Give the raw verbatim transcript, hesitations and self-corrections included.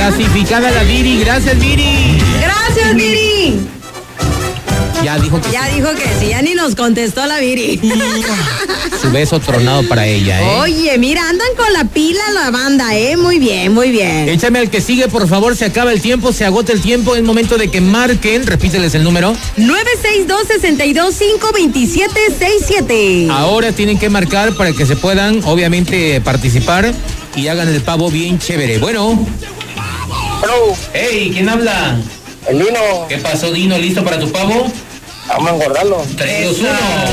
Clasificada la Viri, gracias Viri. Gracias, Viri. Ya dijo que Ya sí. dijo que sí, ya ni nos contestó la Viri. Su beso tronado para ella, ¿eh? Oye, mira, andan con la pila la banda, ¿eh? Muy bien, muy bien. Échame al que sigue, por favor, se acaba el tiempo, se agota el tiempo, es momento de que marquen, repíteles el número. nueve seis dos, seis dos cinco, dos siete seis siete. Ahora tienen que marcar para que se puedan, obviamente, participar y hagan el pavo bien chévere. Bueno. Hello. Hey, ¿quién habla? El Dino. ¿Qué pasó, Dino? ¿Listo para tu pavo? Vamos a engordarlo. Tres, dos, uno.